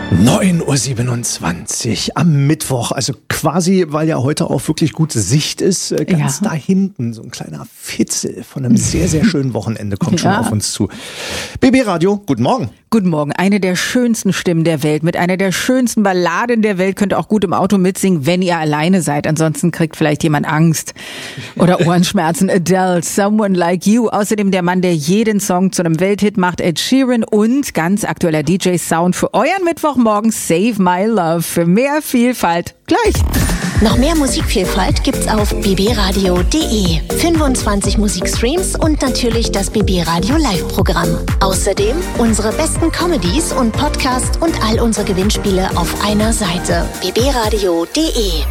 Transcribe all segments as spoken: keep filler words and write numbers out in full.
neun Uhr siebenundzwanzig am Mittwoch, also quasi, weil ja heute auch wirklich gute Sicht ist, ganz ja. da hinten, so ein kleiner Fitzel von einem sehr, sehr schönen Wochenende kommt ja. schon auf uns zu. B B Radio, guten Morgen. Guten Morgen. Eine der schönsten Stimmen der Welt, mit einer der schönsten Balladen der Welt, könnt ihr auch gut im Auto mitsingen, wenn ihr alleine seid. Ansonsten kriegt vielleicht jemand Angst oder Ohrenschmerzen. Adele, Someone Like You. Außerdem der Mann, der jeden Song zu einem Welthit macht, Ed Sheeran, und ganz aktueller D J-Sound für euren Mittwochmorgen, Save My Love. Für mehr Vielfalt gleich. Noch mehr Musikvielfalt gibt's auf b b radio punkt d e. fünfundzwanzig Musikstreams und natürlich das B B Radio Live-Programm. Außerdem unsere besten Comedies und Podcasts und all unsere Gewinnspiele auf einer Seite. b b radio punkt d e.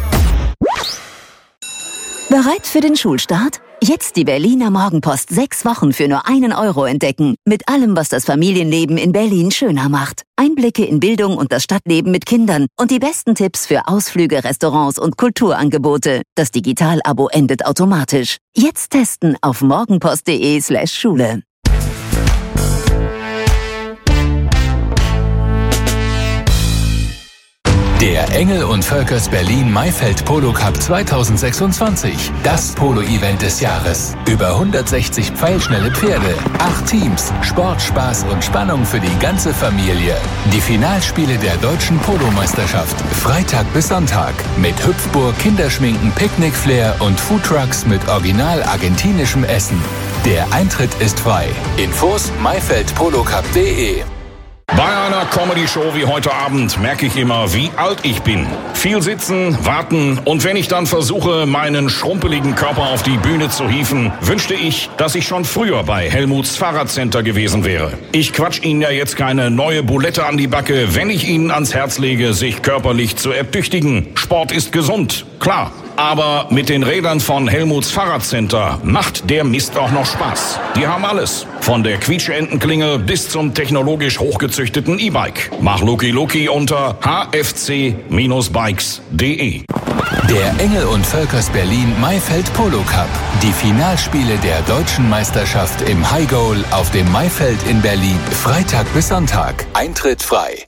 Bereit für den Schulstart? Jetzt die Berliner Morgenpost sechs Wochen für nur einen Euro entdecken. Mit allem, was das Familienleben in Berlin schöner macht. Einblicke in Bildung und das Stadtleben mit Kindern und die besten Tipps für Ausflüge, Restaurants und Kulturangebote. Das Digital-Abo endet automatisch. Jetzt testen auf morgenpost punkt d e slash Schule. Der Engel und Völkers Berlin Maifeld Polo Cup zweitausendsechsundzwanzig. Das Polo-Event des Jahres. Über hundertsechzig pfeilschnelle Pferde, acht Teams, Sport, Spaß und Spannung für die ganze Familie. Die Finalspiele der deutschen Polomeisterschaft. Freitag bis Sonntag. Mit Hüpfburg, Kinderschminken, Picknickflair und Foodtrucks mit original argentinischem Essen. Der Eintritt ist frei. Infos maifeld polo cup punkt d e. Bei einer Comedy-Show wie heute Abend merke ich immer, wie alt ich bin. Viel sitzen, warten und wenn ich dann versuche, meinen schrumpeligen Körper auf die Bühne zu hieven, wünschte ich, dass ich schon früher bei Helmuts Fahrradcenter gewesen wäre. Ich quatsch Ihnen ja jetzt keine neue Bulette an die Backe, wenn ich Ihnen ans Herz lege, sich körperlich zu ertüchtigen. Sport ist gesund, klar. Aber mit den Rädern von Helmuts Fahrradcenter macht der Mist auch noch Spaß. Die haben alles. Von der Quietscheentenklingel bis zum technologisch hochgezüchteten E-Bike. Mach Luki Luki unter h f c Bindestrich bikes punkt d e. Der Engel und Völkers Berlin Maifeld Polo Cup. Die Finalspiele der deutschen Meisterschaft im High Goal auf dem Maifeld in Berlin. Freitag bis Sonntag. Eintritt frei.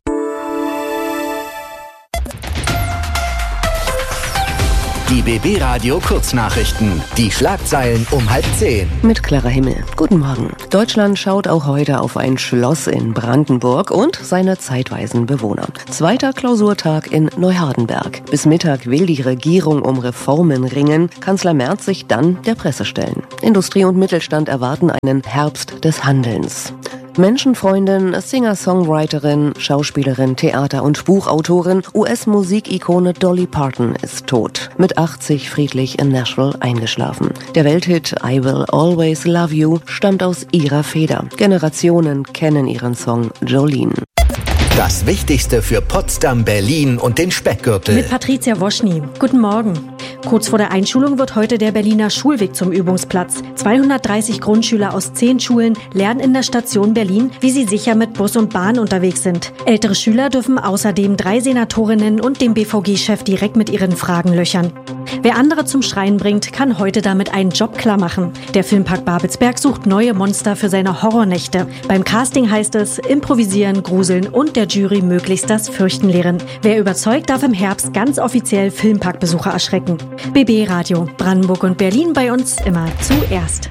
Die B B Radio Kurznachrichten. Die Schlagzeilen um halb zehn. Mit Clara Himmel. Guten Morgen. Deutschland schaut auch heute auf ein Schloss in Brandenburg und seine zeitweisen Bewohner. Zweiter Klausurtag in Neuhardenberg. Bis Mittag will die Regierung um Reformen ringen. Kanzler Merz sich dann der Presse stellen. Industrie und Mittelstand erwarten einen Herbst des Handelns. Menschenfreundin, Singer-Songwriterin, Schauspielerin, Theater- und Buchautorin, U S-Musikikone Dolly Parton ist tot. Mit achtzig friedlich in Nashville eingeschlafen. Der Welthit I Will Always Love You stammt aus ihrer Feder. Generationen kennen ihren Song Jolene. Das Wichtigste für Potsdam, Berlin und den Speckgürtel. Mit Patricia Woschny. Guten Morgen. Kurz vor der Einschulung wird heute der Berliner Schulweg zum Übungsplatz. zweihundertdreißig Grundschüler aus zehn Schulen lernen in der Station Berlin, wie sie sicher mit Bus und Bahn unterwegs sind. Ältere Schüler dürfen außerdem drei Senatorinnen und den B V G-Chef direkt mit ihren Fragen löchern. Wer andere zum Schreien bringt, kann heute damit einen Job klar machen. Der Filmpark Babelsberg sucht neue Monster für seine Horrornächte. Beim Casting heißt es improvisieren, gruseln und der Jury möglichst das Fürchten lehren. Wer überzeugt, darf im Herbst ganz offiziell Filmparkbesucher erschrecken. B B Radio, Brandenburg und Berlin bei uns immer zuerst.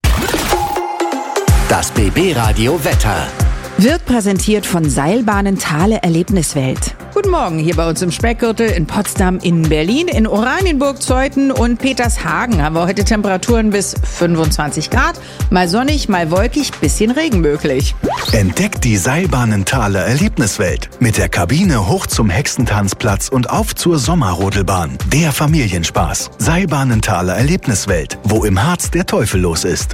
Das B B Radio Wetter. Wird präsentiert von Seilbahnen Thale Erlebniswelt. Guten Morgen hier bei uns im Speckgürtel, in Potsdam, in Berlin, in Oranienburg, Zeuthen und Petershagen haben wir heute Temperaturen bis fünfundzwanzig Grad. Mal sonnig, mal wolkig, bisschen Regen möglich. Entdeckt die Seilbahnen Thale Erlebniswelt. Mit der Kabine hoch zum Hexentanzplatz und auf zur Sommerrodelbahn. Der Familienspaß. Seilbahnen Thale Erlebniswelt, wo im Harz der Teufel los ist.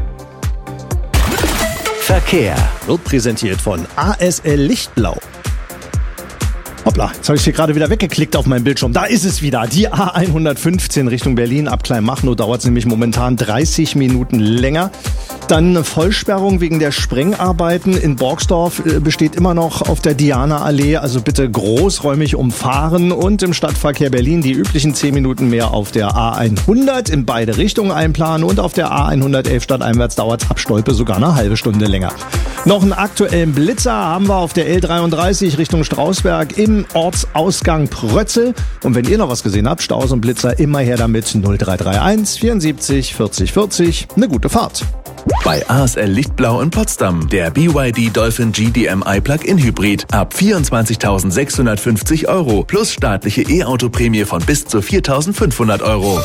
Verkehr. Wird präsentiert von A S L Lichtblau. Hoppla, jetzt habe ich hier gerade wieder weggeklickt auf meinem Bildschirm. Da ist es wieder. Die A hundertfünfzehn Richtung Berlin. Ab Kleinmachnow dauert es nämlich momentan dreißig Minuten länger. Dann Vollsperrung wegen der Sprengarbeiten in Borgsdorf besteht immer noch auf der Diana-Allee. Also bitte großräumig umfahren und im Stadtverkehr Berlin die üblichen zehn Minuten mehr auf der A hundert in beide Richtungen einplanen und auf der A hundertelf stadteinwärts dauert es ab Stolpe sogar eine halbe Stunde länger. Noch einen aktuellen Blitzer haben wir auf der L dreiunddreißig Richtung Strausberg im Ortsausgang Prötzel. Und wenn ihr noch was gesehen habt, Staus und Blitzer, immer her damit null drei drei eins vierundsiebzig vierzig vierzig. Eine gute Fahrt. Bei A S L Lichtblau in Potsdam der B Y D Dolphin G D M I Plug-in Hybrid ab vierundzwanzigtausendsechshundertfünfzig Euro plus staatliche E-Auto-Prämie von bis zu viertausendfünfhundert Euro.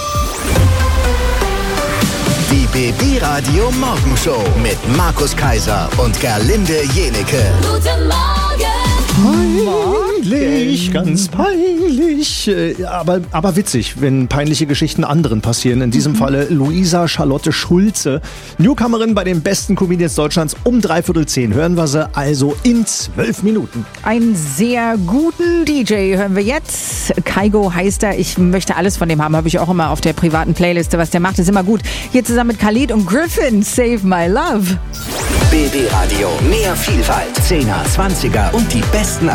Die B B Radio Morgenshow mit Markus Kaiser und Gerlinde Jenecke. Guten Morgen! Peinlich, ganz peinlich, aber, aber witzig, wenn peinliche Geschichten anderen passieren. In diesem mhm. Falle Luisa Charlotte Schulze, Newcomerin bei den besten Comedians Deutschlands um dreiviertel zehn. Hören wir sie also in zwölf Minuten. Einen sehr guten D J hören wir jetzt. Kaigo heißt er. Ich möchte alles von dem haben, habe ich auch immer auf der privaten Playliste. Was der macht, ist immer gut. Hier zusammen mit Khalid und Griffin, Save My Love. B B Radio, mehr Vielfalt, Zehner, Zwanziger und die besten